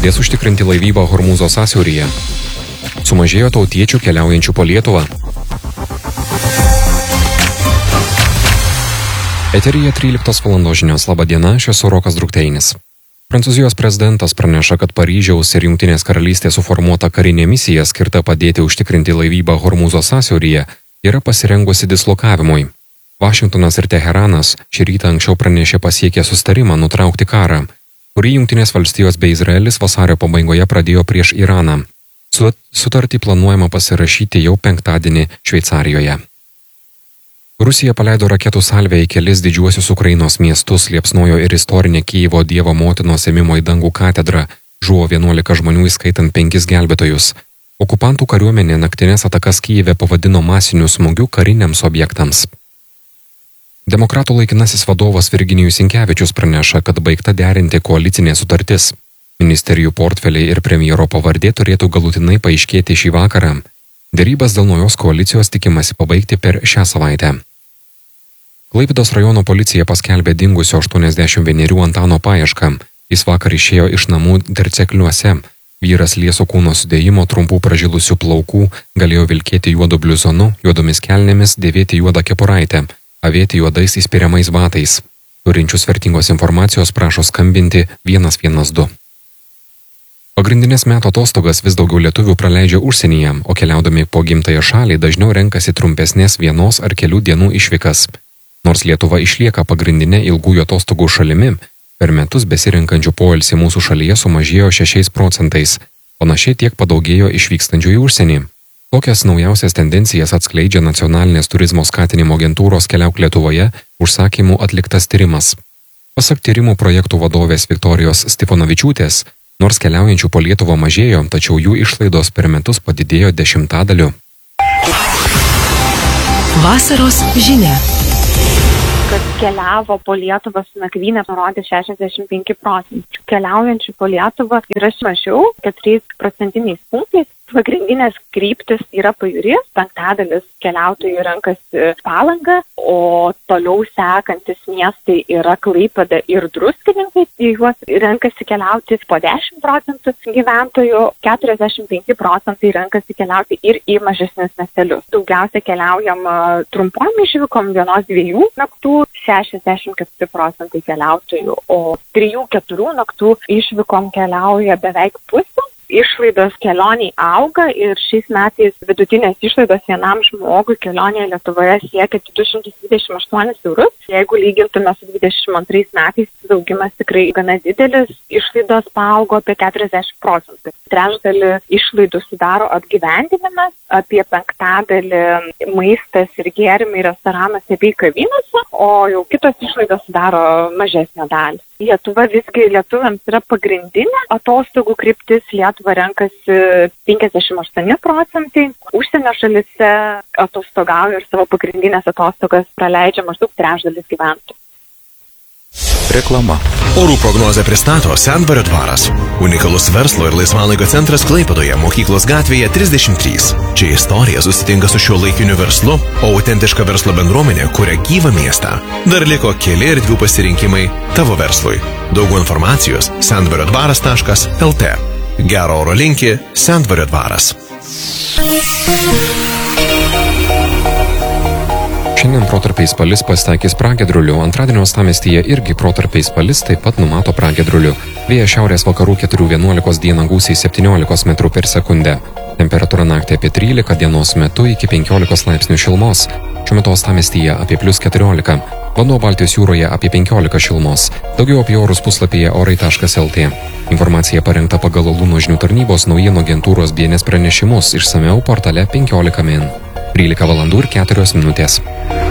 padės užtikrinti laivybą Hormūzo sąsiauryje. Sumažėjo tautiečių keliaujančių po Lietuvą. Eteryje 13 val. Žinios. Labą dieną, aš esu Rokas Drukteinis. Prancūzijos prezidentas praneša, kad Paryžiaus ir Jungtinės karalystės suformuota karinė misija skirta padėti užtikrinti laivybą Hormūzo sąsiauryje yra pasirengusi dislokavimui. Vašingtonas ir Teheranas šį rytą anksčiau pranešė pasiekę susitarimą nutraukti karą, kurį Jungtinės valstijos bei Izraelis vasario pabaigoje pradėjo prieš Iraną. Sutartį planuojama pasirašyti jau penktadienį Šveicarijoje. Rusija paleido raketų salvę į kelis didžiuosius Ukrainos miestus, liepsnojo ir istorinė Kijevo Dievo motinos ėmimo į dangų katedrą, žuvo 11 žmonių įskaitant 5 gelbėtojus. Okupantų kariuomenė naktinės atakas Kijeve pavadino masiniu smūgiu kariniams objektams. Demokratų laikinasis vadovas Virginijus Sinkevičius praneša, kad baigta derinti koalicinė sutartis. Ministerijų portfeliai ir premjero pavardė turėtų galutinai paaiškėti šį vakarą. Derybas dėl naujos koalicijos tikimasi pabaigti per šią savaitę. Klaipėdos rajono policija paskelbė dingusio 81 Antano paiešką. Jis vakar išėjo iš namų Dircekliuose. Vyras lieso kūno sudėjimo, trumpų pražilusių plaukų, galėjo vilkėti juodu bliuzonu, juodomis kelnėmis, dėvėti juodą kepuraitę, avėti juodais įspiriamais batais. Turinčius vertingos informacijos prašo skambinti 112. Pagrindinės metų atostogas vis daugiau lietuvių praleidžia užsienyje, o keliaudami po gimtąją šalį dažniau renkasi trumpesnės vienos ar kelių dienų išvykas. Nors Lietuva išlieka pagrindinė ilgųjų atostogų šalimi, per metus besirenkančių poilsį mūsų šalyje sumažėjo 6%. Panašiai tiek padaugėjo išvykstančių į užsienį. Tokias naujausias tendencijas atskleidžia Nacionalinės turizmo skatinimo agentūros Keliauk Lietuvoje užsakymų atliktas tyrimas. Pasak tyrimų projektų vadovės Viktorijos Stiponavičiūtės, nors keliaujančių po Lietuvą mažėjo, tačiau jų išlaidos per metus padidėjo 10%. Vasaros žinia. Kad keliavo po Lietuvą su nakvyne nurodė 65%. Keliaujančių po Lietuvą yra mažiau 4% punktais. Pagrindinės kryptis yra pajūris, penktadalis keliautojų renkasi Palangą, o toliau sekantis miestai yra Klaipėda ir Druskininkai. Į juos renkasi keliauti po 10% gyventojų, 45% renkasi keliauti ir į mažesnius miestelius. Daugiausia keliaujama trumpom išvykom 1-2 naktų, 64% keliautojų, o 3-4 naktų išvykom keliauja beveik pusė. Išlaidos kelioniai auga ir šiais metais vidutinės išlaidos vienam žmogui kelionėje Lietuvoje siekia 228 eurus. Jeigu lygintume su 22 metais, augimas tikrai gana didelis, išlaidos paaugo apie 40%. Trečdalį išlaidų sudaro apgyvendinimas, apie penktadalį maistas ir gėrimai restoranuose bei kavinėse, o jau kitos išlaidos sudaro mažesnę dalį. Lietuva visgi lietuviams yra pagrindinė atostogų kryptis. Lietuva renkasi 58%. Užsienio šalise atostogauja ir savo pagrindinės atostogas praleidžia maždaug trečdalis gyventojų. Reklama. Orų prognozę pristato Sendvario dvaras. Unikalus verslo ir laisvalaikio centras Klaipėdoje, Mokyklos gatvėje 33. Čia istorija susitinka su šiuolaikiniu verslu, o autentiška verslo bendruomenė kuria gyvą miestą. Dar liko keli erdvių pasirinkimai tavo verslui. Daugiau informacijos sendvariodvaras.lt. Gero oro linki Sendvario dvaras. Šiandien protarpiais palis pasitaikys pragiedrulių, antradienio uostamiestyje irgi protarpiais palis taip pat numato pragiedrulių. Vėjas šiaurės vakarų 4-11 dieną gūsiai 17 metrų per sekundę. Temperatūra naktį apie 13, dienos metu iki 15 laipsnių šilumos. Šiuo metu uostamiestyje apie +14. Vanduo Baltijos jūroje apie 15 šilumos. Daugiau apie orus puslapyje orai.lt. Informacija parengta pagal Luno žinių tarnybos naujienų agentūros BNS pranešimus, išsamiau portale 15 min. 13 val. ir 4 minutės.